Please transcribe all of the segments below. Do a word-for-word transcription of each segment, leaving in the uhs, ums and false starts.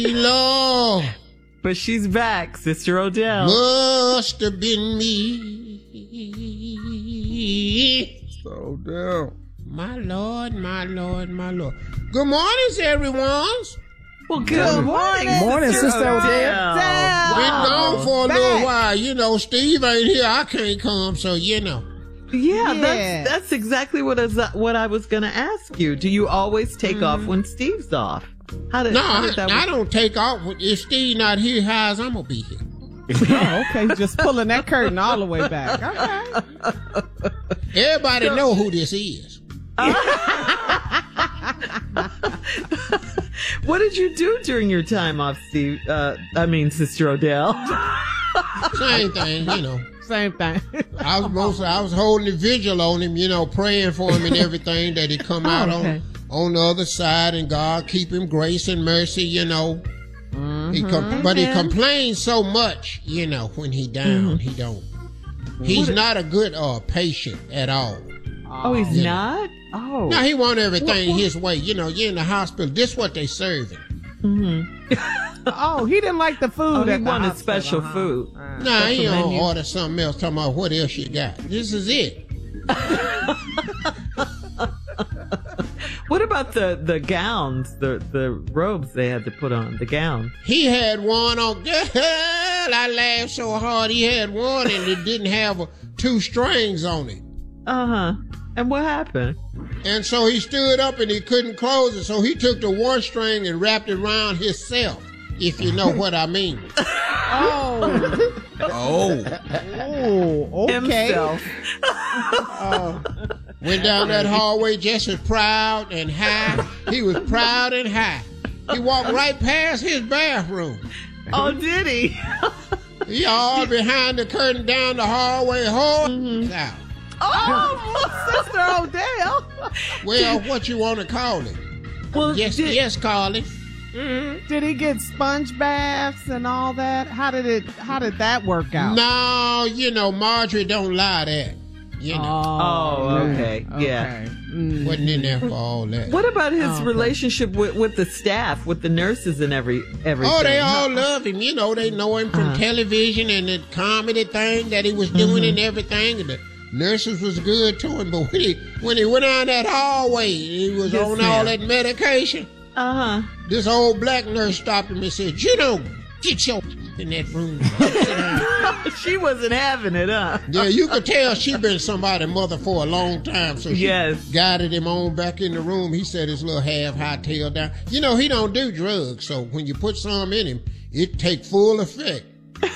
Lord. But she's back, Sister Odell. Must have been me. Sister Odell. My Lord, my Lord, my Lord. Good morning, everyone. Well, good morning, Morning, Sister, Sister Odell. Odell. Been gone for a Back. little while. You know, Steve ain't here. I can't come, so you know. Yeah, Yeah. that's that's exactly what I was, what I was going to ask you. Do you always take off when Steve's off? How did, No, how I, did that I work? don't take off. If Steve not here, how's I'm gonna be here? Oh, okay. Just pulling that curtain all the way back. Okay. Everybody know who this is. What did you do during your time off, Steve? Uh, I mean, Sister Odell. Same thing, you know. Same thing. I was mostly I was holding a vigil on him, you know, praying for him and everything that he come out okay. on on the other side, and God keep him grace and mercy, you know. He com- but he Amen. complains so much, you know, when he down, he don't. He's not a good uh patient at all. Oh, he's Yeah. not? Oh. Now he want everything his way, you know. You're in the hospital. This what they serving. Oh, he didn't like the food. Oh, he at the wanted hospital, special huh? food. Nah, he Special don't menu. order something else. Talking about what else you got. This is it. What about the, the gowns, the, the robes they had to put on, the gowns? He had one on. Girl, I laughed so hard. He had one and it didn't have a, two strings on it. Uh-huh. And what happened? And so he stood up and he couldn't close it. So he took the one string and wrapped it around himself, if you know what I mean. Oh. Oh. Oh, okay. Himself. Went down that hallway just as proud and high. He was proud and high. He walked right past his bathroom. Oh, did he? He all behind the curtain down the hallway, whole out. Oh, Sister Odell. Well, what you want to call it? Well, Yes, did, yes, Carly. Did he get sponge baths and all that? How did it? How did that work out? No, you know, Marjorie don't lie that. You know, Oh, okay. Yeah. Okay. Mm. wasn't in there for all that. What about his Oh, okay. relationship with, with the staff, with the nurses and every everything? Oh, they all love him. You know, they know him from Uh-huh. television and the comedy thing that he was doing and everything. And the nurses was good to him. But when he when he went down that hallway, he was Yes, on ma'am. all that medication. Uh-huh. This old black nurse stopped him and said, "You know, get your in that room." Sit down." She wasn't having it, huh? Yeah, you could tell she been somebody's mother for a long time. So she Yes. guided him on back in the room. He said his little half high tail down. You know, he don't do drugs, so when you put some in him, it take full effect.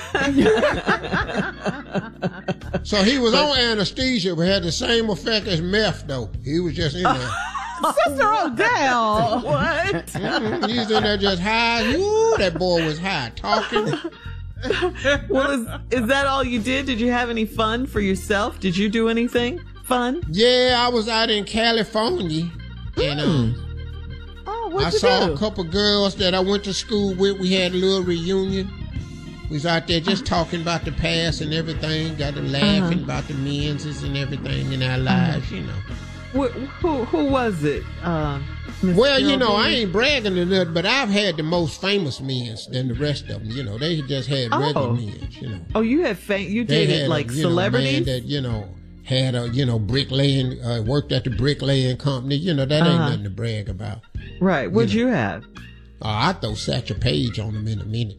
So he was on anesthesia, but had the same effect as meth, though. He was just in there. Sister Odell. What? Mhm, he was in there just high. Ooh, that boy was high, talking. Well, is, is that all you did? Did you have any fun for yourself? Did you do anything fun? Yeah, I was out in California, and um, Oh, what'd I you saw do? a couple girls that I went to school with. We had a little reunion. We was out there just talking about the past and everything, got to laughing about the menses and everything in our lives, you know. Wh- who who was it? Uh, Miss Well, you know, I Geraldine? ain't bragging or nothing, but I've had the most famous men's than the rest of them. You know, they just had regular Oh. men's, you know. Oh, you had fa- you They dated had like a, you know, celebrities? man that, you know, had a, you know, bricklaying, uh, worked at the bricklaying company. You know, that ain't Uh-huh. nothing to brag about. Right. What'd you have? Oh, I throw Satchel Paige on them in a minute.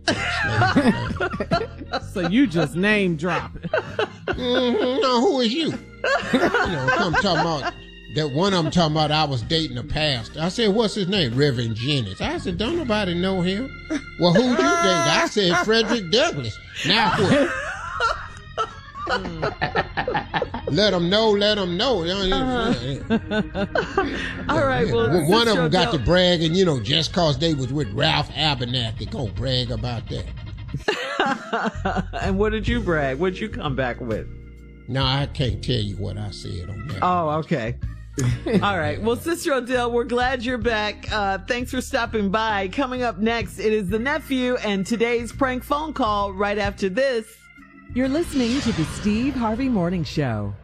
So you just name dropping. Mm-hmm. No, who is you? You know, come talking about that one of them talking about I was dating a pastor. I said, what's his name? Reverend Jennings. I said, don't nobody know him. Well, who'd you date? I said, Frederick Douglass. Now what? Let them know, let them know. All right. Well, Well, one of Sister them got to Odell- brag, and you know, just cause they was with Ralph Abernathy, gonna brag about that. And what did you brag? What'd you come back with? No, I can't tell you what I said on that. Oh, okay. All right. Well, Sister Odell, we're glad you're back. Uh, thanks for stopping by. Coming up next, it is the nephew and today's prank phone call right after this. You're listening to the Steve Harvey Morning Show.